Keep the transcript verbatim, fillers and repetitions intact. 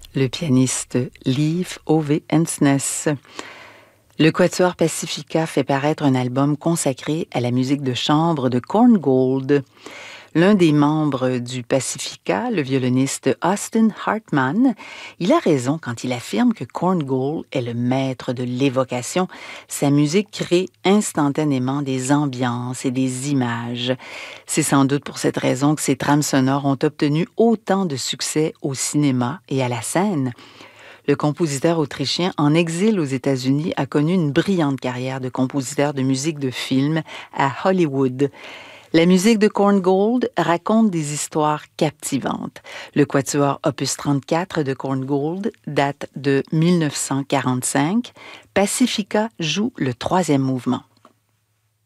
le pianiste Leif Ove Ensnes. Le Quatuor Pacifica fait paraître un album consacré à la musique de chambre de Korngold. L'un des membres du Pacifica, le violoniste Austin Hartman, il a raison quand il affirme que Korngold est le maître de l'évocation. Sa musique crée instantanément des ambiances et des images. C'est sans doute pour cette raison que ses trames sonores ont obtenu autant de succès au cinéma et à la scène. Le compositeur autrichien en exil aux États-Unis a connu une brillante carrière de compositeur de musique de film à Hollywood. La musique de Korngold raconte des histoires captivantes. Le quatuor opus trente-quatre de Korngold date de mille neuf cent quarante-cinq. Pacifica joue le troisième mouvement.